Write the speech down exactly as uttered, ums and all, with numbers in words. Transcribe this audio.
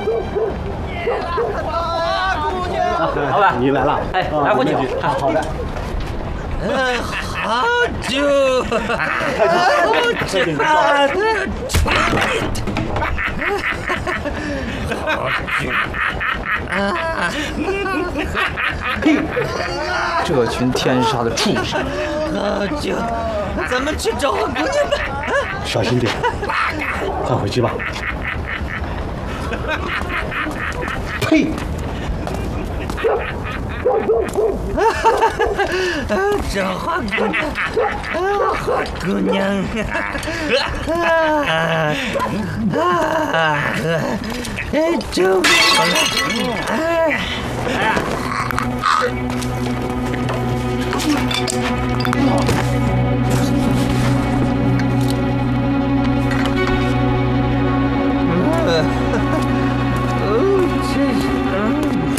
老板， 你来了， 哎，拿壶酒。 好的。 嗯，好酒， 这里好酒，好酒啊！ 呸！这群天杀的畜生！ 好酒，咱们去找我姑娘吧。 小心点，快回去吧。呸！ 找花姑娘，花姑娘，啊啊！哎，救命了！哎。